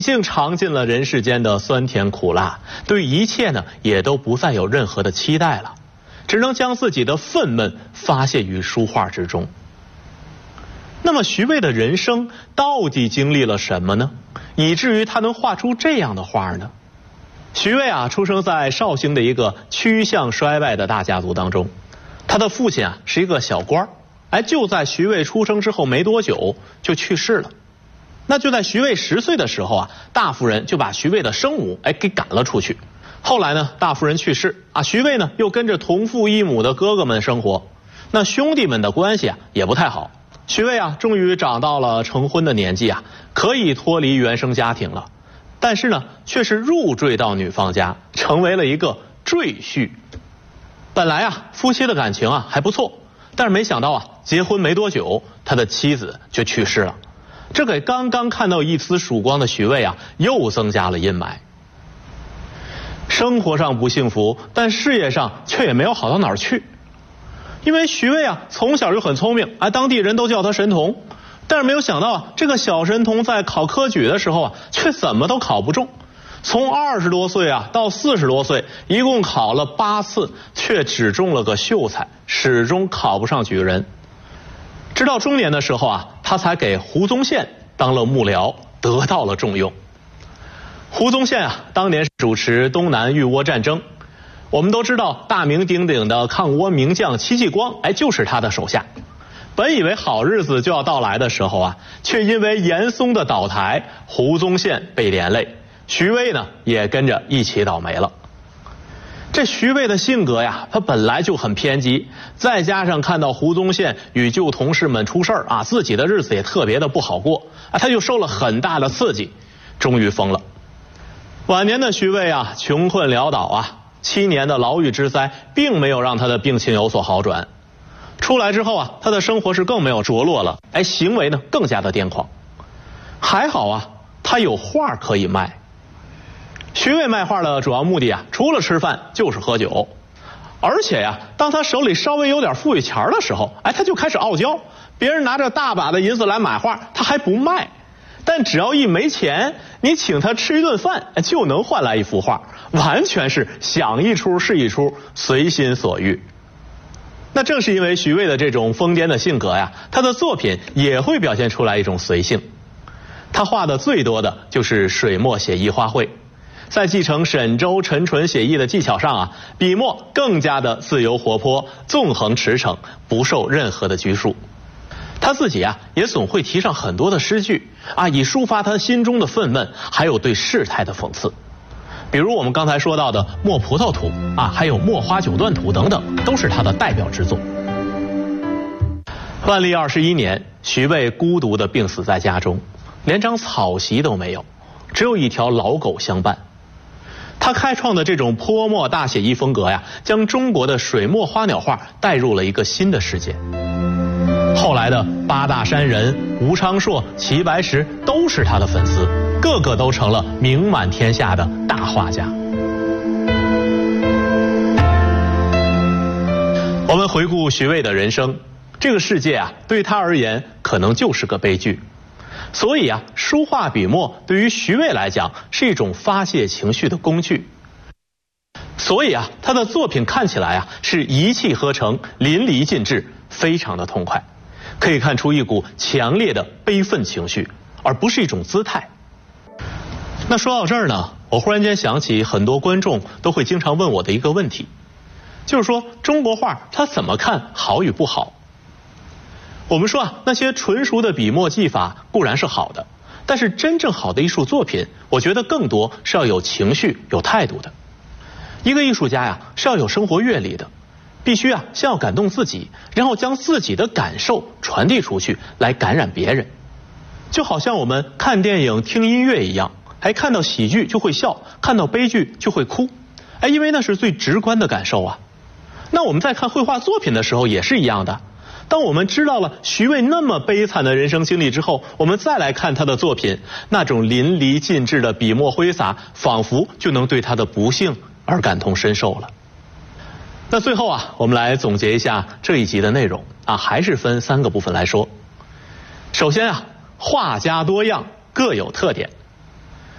性尝尽了人世间的酸甜苦辣，对一切呢也都不再有任何的期待了，只能将自己的愤懑发泄于书画之中。那么徐渭的人生到底经历了什么呢？以至于他能画出这样的画呢？徐渭啊，出生在绍兴的一个趋向衰败的大家族当中，他的父亲啊是一个小官，就在徐渭出生之后没多久就去世了。那就在徐渭10岁的时候啊，大夫人就把徐渭的生母给赶了出去。后来呢，大夫人去世啊，徐渭呢又跟着同父异母的哥哥们生活，那兄弟们的关系啊也不太好。徐渭啊，终于长到了成婚的年纪啊，可以脱离原生家庭了，但是呢，却是入赘到女方家，成为了一个赘婿。本来啊，夫妻的感情啊还不错，但是没想到啊，结婚没多久，他的妻子就去世了。这给刚刚看到一丝曙光的徐渭啊，又增加了阴霾。生活上不幸福，但事业上却也没有好到哪儿去。因为徐渭啊，从小就很聪明，当地人都叫他神童。但是没有想到啊，这个小神童在考科举的时候啊，却怎么都考不中。从20多岁啊到40多岁，一共考了8次，却只中了个秀才，始终考不上举人。直到中年的时候啊，他才给胡宗宪当了幕僚，得到了重用。胡宗宪啊，当年主持东南豫倭战争，我们都知道大名鼎鼎的抗倭名将戚继光，就是他的手下。本以为好日子就要到来的时候啊，却因为严嵩的倒台，胡宗宪被连累，徐渭呢也跟着一起倒霉了。这徐渭的性格呀，他本来就很偏激，再加上看到胡宗宪与旧同事们出事啊，自己的日子也特别的不好过啊，他就受了很大的刺激，终于疯了。晚年的徐渭啊，穷困潦倒啊，7年的牢狱之灾并没有让他的病情有所好转。出来之后啊，他的生活是更没有着落了，行为呢更加的癫狂。还好啊，他有画可以卖。徐渭卖画的主要目的啊，除了吃饭就是喝酒。而且呀，当他手里稍微有点富裕钱的时候，他就开始傲娇，别人拿着大把的银子来买画，他还不卖。但只要一没钱，你请他吃一顿饭就能换来一幅画，完全是想一出是一出，随心所欲。那正是因为徐渭的这种疯癫的性格呀，他的作品也会表现出来一种随性。他画的最多的就是水墨写意花卉，在继承沈周、陈淳写意的技巧上啊，笔墨更加的自由活泼，纵横驰骋，不受任何的拘束。他自己啊，也总会提上很多的诗句啊，以抒发他心中的愤懑，还有对事态的讽刺。比如我们刚才说到的《墨葡萄图》啊，还有《墨花九段图》等等，都是他的代表之作。万历21年，徐渭孤独地病死在家中，连张草席都没有，只有一条老狗相伴。他开创的这种泼墨大写意风格呀，将中国的水墨花鸟画带入了一个新的世界。后来的八大山人、吴昌硕、齐白石都是他的粉丝，个个都成了名满天下的大画家。我们回顾徐渭的人生，这个世界啊，对他而言可能就是个悲剧。所以啊，书画笔墨对于徐渭来讲是一种发泄情绪的工具。所以啊，他的作品看起来啊是一气呵成、淋漓尽致，非常的痛快，可以看出一股强烈的悲愤情绪，而不是一种姿态。那说到这儿呢，我忽然间想起很多观众都会经常问我的一个问题，就是说中国画它怎么看好与不好？我们说啊，那些纯熟的笔墨技法固然是好的，但是真正好的艺术作品，我觉得更多是要有情绪、有态度的。一个艺术家呀，是要有生活阅历的，必须啊先要感动自己，然后将自己的感受传递出去，来感染别人。就好像我们看电影、听音乐一样，看到喜剧就会笑，看到悲剧就会哭，因为那是最直观的感受啊。那我们在看绘画作品的时候也是一样的。当我们知道了徐渭那么悲惨的人生经历之后，我们再来看他的作品，那种淋漓尽致的笔墨挥洒，仿佛就能对他的不幸而感同身受了。那最后啊，我们来总结一下这一集的内容啊，还是分3个部分来说。首先啊，画家多样，各有特点。